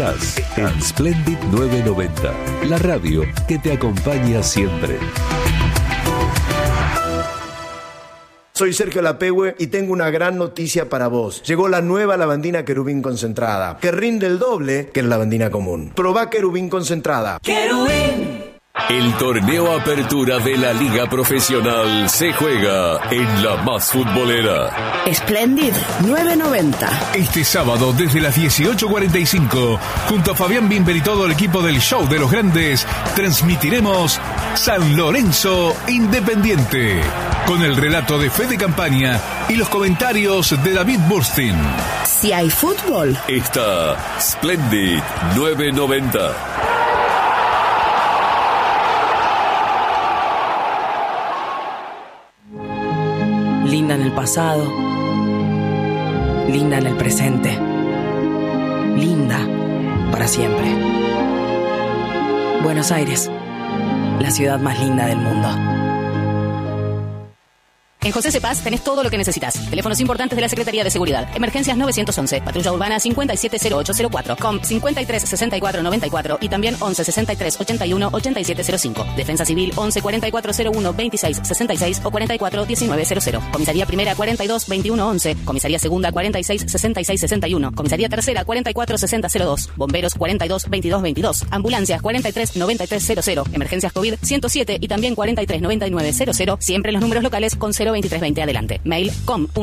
En Splendid 990, la radio que te acompaña siempre. Soy Sergio Lapehue y tengo una gran noticia para vos. Llegó la nueva lavandina Querubín concentrada, que rinde el doble que la lavandina común. Probá Querubín concentrada. ¡Querubín! El torneo Apertura de la Liga Profesional se juega en la más futbolera. Splendid 990. Este sábado desde las 18:45, junto a Fabián Bimber y todo el equipo del Show de los Grandes, transmitiremos San Lorenzo Independiente, con el relato de Fede Campaña y los comentarios de David Burstein. Si hay fútbol, está Splendid 990. Linda en el pasado, linda en el presente, linda para siempre. Buenos Aires, la ciudad más linda del mundo. En José Cepaz tenés todo lo que necesitas. Teléfonos importantes de la Secretaría de Seguridad. Emergencias 911, Patrulla Urbana 570804, COM 536494 y también 11 63 81 8705. Defensa Civil 11 4401 26 66 o 44 1900. Comisaría Primera 42 21 11. Comisaría Segunda 46 66 61. Comisaría Tercera 44 60 02. Bomberos 42 22 22. Ambulancias 43 93 00. Emergencias COVID 107 y también 43 99 00. Siempre los números locales con 02320 adelante. Mail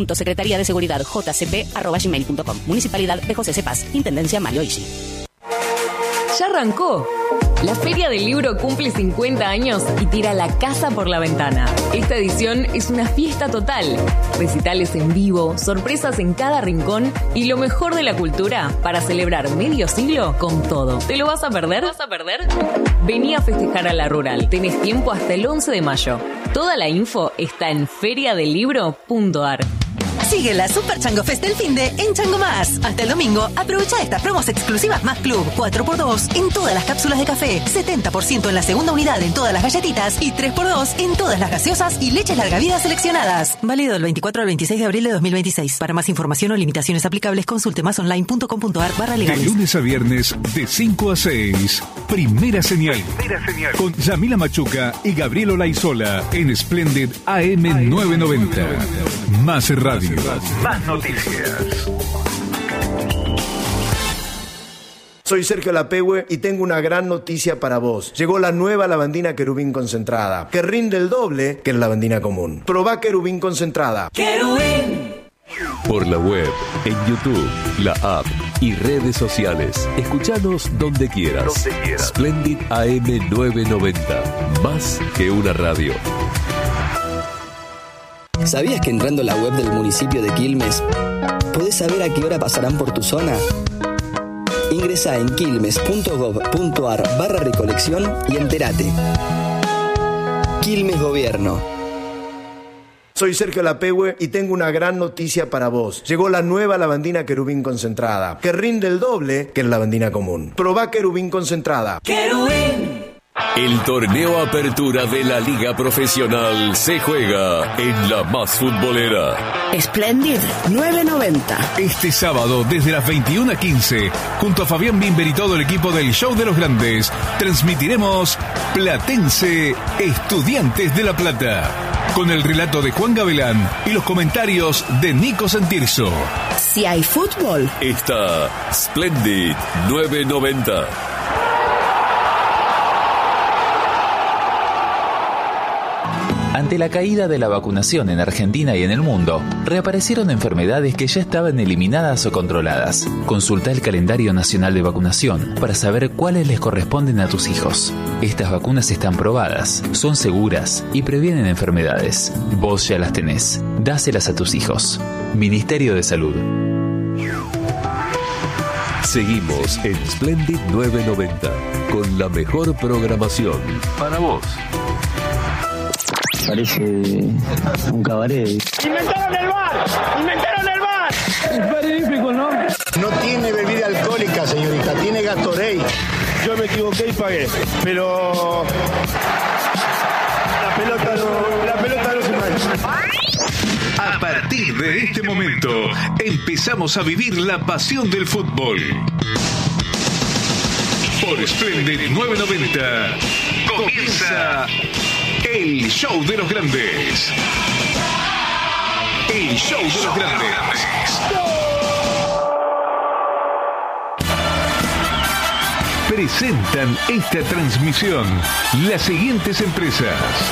com.secretariadeseguridad.jcp@gmail.com. Municipalidad de José Cepaz. Intendencia Mario Ishi. Ya arrancó. La Feria del Libro cumple 50 años y tira la casa por la ventana. Esta edición es una fiesta total. Recitales en vivo, sorpresas en cada rincón y lo mejor de la cultura para celebrar medio siglo con todo. ¿Te lo vas a perder? Vení a festejar a la Rural. Tenés tiempo hasta el 11 de mayo. Toda la info está en feriadelibro.ar. Sigue la Super Chango Fest del finde en Chango Más. Hasta el domingo, aprovecha estas promos exclusivas Más Club. 4x2 en todas las cápsulas de café, 70% en la segunda unidad en todas las galletitas y 3x2 en todas las gaseosas y leches larga vida seleccionadas. Válido del 24 al 26 de abril de 2026. Para más información o limitaciones aplicables, consulte masonline.com.ar/legales. De lunes a viernes, de 5 a 6, Primera Señal. Con Yamila Machuca y Gabriel Olaizola en Splendid AM 990. Más radio. Más noticias. Soy Sergio Lapehue y tengo una gran noticia para vos. Llegó la nueva lavandina Querubín concentrada, que rinde el doble que la lavandina común. Probá Querubín concentrada. ¡Querubín! Por la web, en YouTube, la app y redes sociales. Escuchanos donde quieras. Splendid AM 990. Más que una radio. ¿Sabías que entrando a la web del municipio de Quilmes podés saber a qué hora pasarán por tu zona? Ingresá en quilmes.gov.ar/recolección y entérate. Quilmes Gobierno. Soy Sergio Lapehue y tengo una gran noticia para vos. Llegó la nueva lavandina Querubín concentrada, que rinde el doble que la lavandina común. Probá Querubín concentrada. ¡Querubín! El torneo Apertura de la Liga Profesional se juega en la más futbolera. Splendid 990. Este sábado desde las 21:15, junto a Fabián Bimber y todo el equipo del Show de los Grandes, transmitiremos Platense Estudiantes de La Plata, con el relato de Juan Gavilán y los comentarios de Nico Santirso. Si hay fútbol, está Splendid 990. Ante la caída de la vacunación en Argentina y en el mundo, reaparecieron enfermedades que ya estaban eliminadas o controladas. Consulta el calendario nacional de vacunación para saber cuáles les corresponden a tus hijos. Estas vacunas están probadas, son seguras y previenen enfermedades. Vos ya las tenés. Dáselas a tus hijos. Ministerio de Salud. Seguimos en Splendid 990 con la mejor programación para vos. Parece un cabaret. ¡Inventaron el bar! Es magnífico, ¿no? No tiene bebida alcohólica, señorita, tiene Gatorade. Yo me equivoqué y pagué, pero la pelota no se mancha. A partir de este momento, empezamos a vivir la pasión del fútbol. Por Splendid 990 comienza el show de los grandes. El show de los grandes. Presentan esta transmisión las siguientes empresas: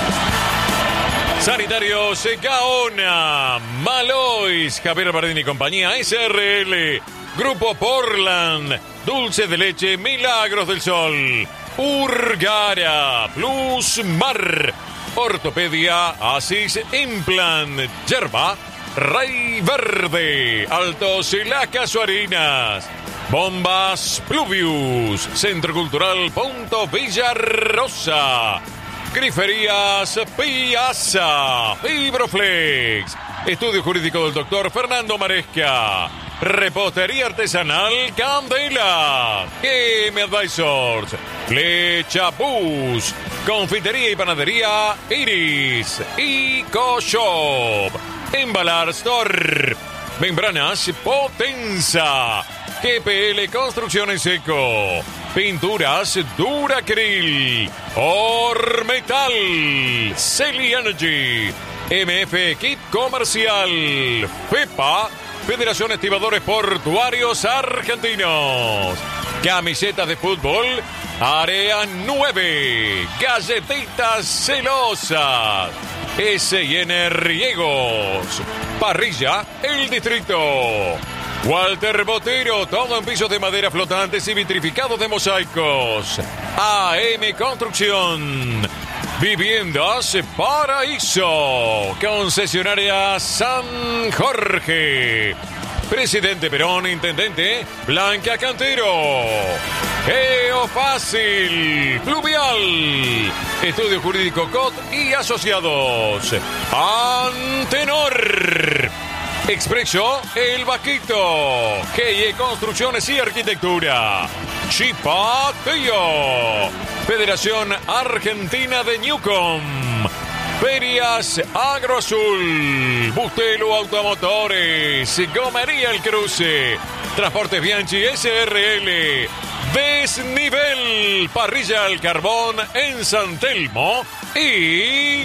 Sanitarios Gaona, Malois, Javier Bardini y compañía, SRL, Grupo Portland, Dulce de Leche, Milagros del Sol, Urgara, Plus Mar, Ortopedia, Asis Implant, Yerba, Rey Verde, Altos y Las Casuarinas, Bombas Pluvius, Centro Cultural Punto Villarosa, Griferías Piazza, Fibroflex, Estudio Jurídico del Dr. Fernando Maresca, Repostería Artesanal Candela, GM Advisors, Flecha Bus, Confitería y Panadería Iris, Ico Shop, Embalar Store, Membranas Potenza, GPL Construcciones Eco, Pinturas Duracril, Ormetal, Celi Energy, MF Equip Comercial, FEPA, Federación Estibadores Portuarios Argentinos, Camisetas de Fútbol, Área 9, Galletitas Celosas, S&N Riegos, Parrilla El Distrito, Walter Botero, todo en pisos de madera flotantes y vitrificados de mosaicos, AM Construcción, Viviendas Paraíso, Concesionaria San Jorge, Presidente Perón, Intendente Blanca Cantero, Geofácil, Pluvial, Estudio Jurídico COT y Asociados, Antenor, Expreso El Vaquito, GIE Construcciones y Arquitectura, Chipatillo, Federación Argentina de Newcom, Ferias Agroazul, Bustelo Automotores, Gomería El Cruce, Transportes Bianchi SRL, Desnivel, Parrilla al Carbón en San Telmo y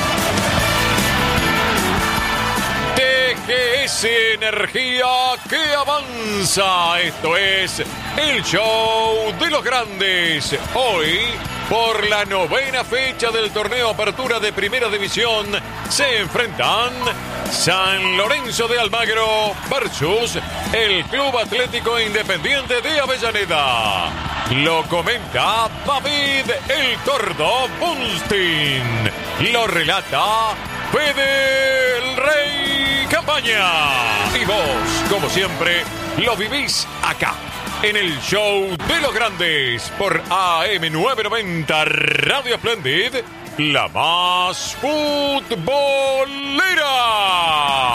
TGS Energía que avanza. Esto es el show de los grandes. Hoy, por la 9ª fecha del torneo Apertura de Primera División, se enfrentan San Lorenzo de Almagro versus el Club Atlético Independiente de Avellaneda. Lo comenta David El Tordo Bunstein. Lo relata Fede El Rey Campaña. Y vos, como siempre, lo vivís acá, en el show de los grandes, por AM990 Radio Splendid, la más futbolera.